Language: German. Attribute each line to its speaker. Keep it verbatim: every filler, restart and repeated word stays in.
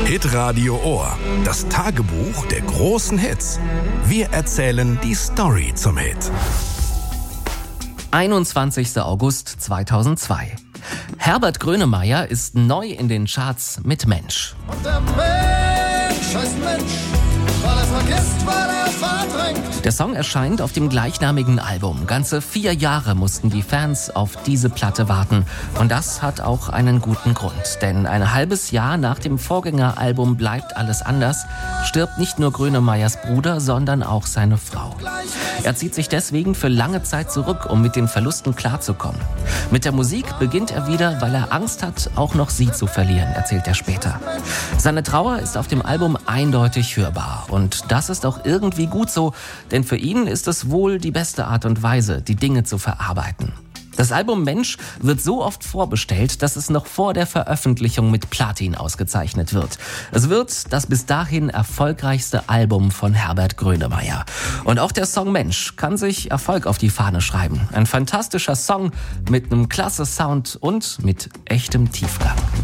Speaker 1: Hitradio Ohr, das Tagebuch der großen Hits. Wir erzählen die Story zum Hit.
Speaker 2: einundzwanzigster August zweitausendzwei. Herbert Grönemeyer ist neu in den Charts mit Mensch.
Speaker 3: Und der Mensch heißt Mensch, weil er vergisst, weil er verdrängt.
Speaker 2: Der Song erscheint auf dem gleichnamigen Album. Ganze vier Jahre mussten die Fans auf diese Platte warten. Und das hat auch einen guten Grund. Denn ein halbes Jahr nach dem Vorgängeralbum Bleibt alles anders stirbt nicht nur Grönemeyers Bruder, sondern auch seine Frau. Er zieht sich deswegen für lange Zeit zurück, um mit den Verlusten klarzukommen. Mit der Musik beginnt er wieder, weil er Angst hat, auch noch sie zu verlieren, erzählt er später. Seine Trauer ist auf dem Album eindeutig hörbar. Und das ist auch irgendwie gut so, denn für ihn ist es wohl die beste Art und Weise, die Dinge zu verarbeiten. Das Album Mensch wird so oft vorbestellt, dass es noch vor der Veröffentlichung mit Platin ausgezeichnet wird. Es wird das bis dahin erfolgreichste Album von Herbert Grönemeyer. Und auch der Song Mensch kann sich Erfolg auf die Fahne schreiben. Ein fantastischer Song mit einem klasse Sound und mit echtem Tiefgang.